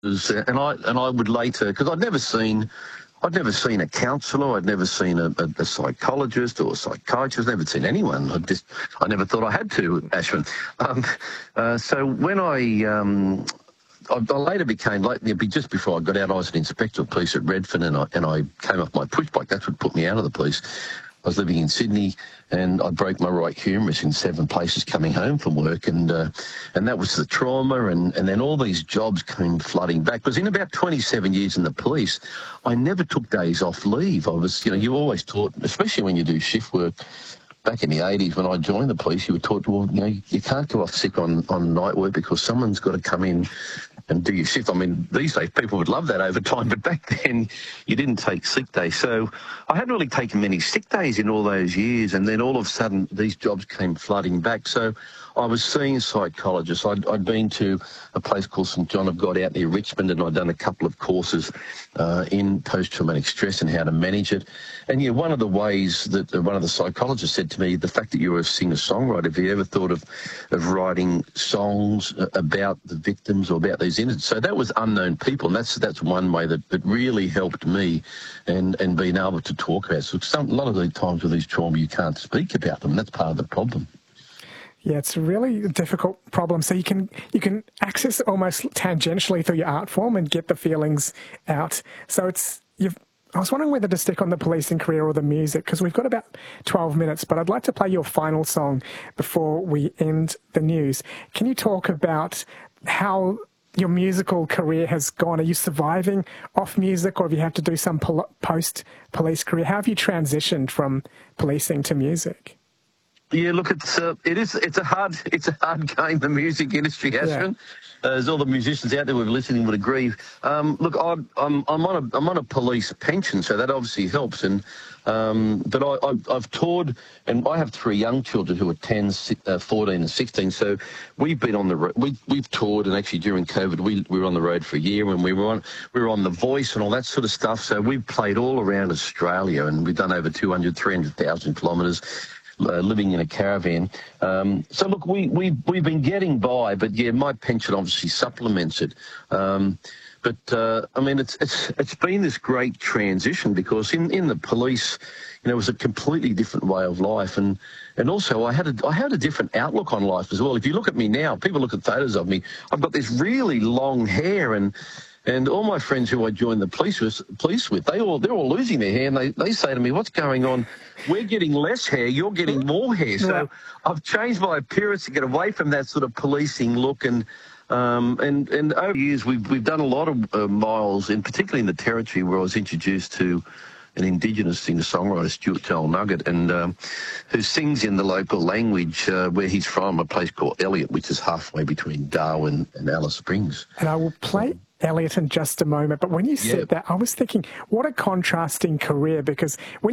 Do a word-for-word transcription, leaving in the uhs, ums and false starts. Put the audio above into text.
and I and I would later, because I'd never seen, I'd never seen a counsellor, I'd never seen a, a, a psychologist or a psychiatrist, never seen anyone. I just, I never thought I had to, Ashwin. Um, uh, so when I, um, I, I later became, like, just before I got out, I was an inspector of police at Redfern, and I and I came off my push bike. That's what put me out of the police. I was living in Sydney, and I broke my right humerus in seven places coming home from work, and uh, and that was the trauma, and, and then all these jobs came flooding back. Because in about twenty-seven years in the police, I never took days off leave. I was, you know, you always taught, especially when you do shift work. Back in the eighties, when I joined the police, you were taught, well, you know, you can't go off sick on, on night work because someone's got to come in and do your shift. I mean, these days people would love that overtime, but back then you didn't take sick days. So I hadn't really taken many sick days in all those years, and then all of a sudden these jobs came flooding back. So I was seeing psychologists. I'd, I'd been to a place called St John of God out near Richmond, and I'd done a couple of courses uh, in post-traumatic stress and how to manage it. And, yeah, one of the ways that uh, one of the psychologists said to me, the fact that you're a singer-songwriter, have you ever thought of, of writing songs about the victims or about these incidents? So that was unknown people, and that's that's one way that, that really helped me and, and being able to talk about it. So some, a lot of the times with these trauma, you can't speak about them, and that's part of the problem. Yeah, it's a really difficult problem. So you can you can access it almost tangentially through your art form and get the feelings out. So it's you've. I was wondering whether to stick on the policing career or the music, because we've got about twelve minutes, but I'd like to play your final song before we end the news. Can you talk about how your musical career has gone? Are you surviving off music, or have you had to do some pol- post-police career? How have you transitioned from policing to music? Yeah, look, it's uh, it is it's a hard it's a hard game, the music industry, Ashwin. Yeah. Uh, as all the musicians out there who are listening would agree. Um, look, I'm I'm I'm on a I'm on a police pension, so that obviously helps. And um, but I I've, I've toured, and I have three young children who are ten, fourteen, and sixteen. So we've been on the road. We we've toured, and actually during COVID, we we were on the road for a year, and we were on we were on The Voice and all that sort of stuff. So we've played all around Australia, and we've done over two hundred, three hundred thousand kilometres. Uh, living in a caravan. Um, so, look, we, we, we've been getting by, but, yeah, my pension obviously supplements it. Um, but, uh, I mean, it's it's it's been this great transition, because in, in the police, you know, it was a completely different way of life. And, and also I had, a, I had a different outlook on life as well. If you look at me now, people look at photos of me, I've got this really long hair, and And all my friends who I joined the police with, police with, they all they're all losing their hair, and they, they say to me, "What's going on? We're getting less hair. You're getting more hair." So I've changed my appearance to get away from that sort of policing look, and um, and and over the years we've we've done a lot of uh, miles, in particularly in the Territory, where I was introduced to an Indigenous singer-songwriter, Stuart Joel Nugget, and um, who sings in the local language uh, where he's from, a place called Elliot, which is halfway between Darwin and Alice Springs. And I will play Elliot in just a moment, but when you said Yeah. that, I was thinking, what a contrasting career, because when